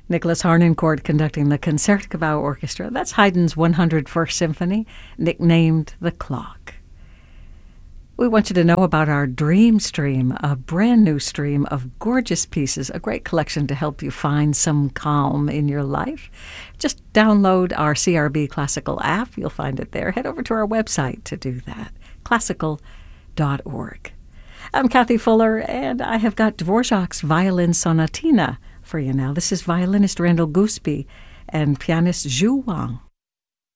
Nicholas Harnoncourt conducting the Concertgebouw Orchestra. That's Haydn's 101st Symphony, nicknamed The Clock. We want you to know about our Dream Stream, a brand new stream of gorgeous pieces, a great collection to help you find some calm in your life. Just download our CRB Classical app. You'll find it there. Head over to our website to do that, classical.org. I'm Kathy Fuller, and I have got Dvorak's Violin Sonatina for you now. This is violinist Randall Gooseby and pianist Zhu Wang.